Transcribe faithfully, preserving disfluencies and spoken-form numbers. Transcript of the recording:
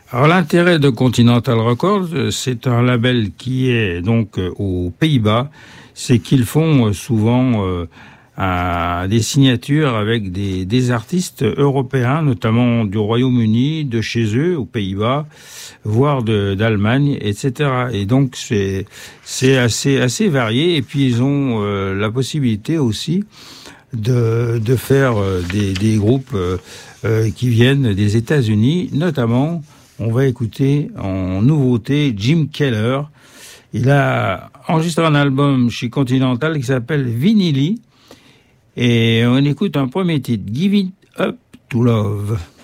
Alors l'intérêt de Continental Records, c'est un label qui est donc aux Pays-Bas, c'est qu'ils font souvent euh, à des signatures avec des, des artistes européens, notamment du Royaume-Uni, de chez eux, aux Pays-Bas, voire de, d'Allemagne, et cetera. Et donc c'est c'est assez assez varié. Et puis ils ont euh, la possibilité aussi de de faire euh, des, des groupes euh, euh, qui viennent des États-Unis, notamment. On va écouter en nouveauté Jim Keller. Il a enregistré un album chez Continental qui s'appelle Vinyl. Et on écoute un premier titre, Give It Up to Love.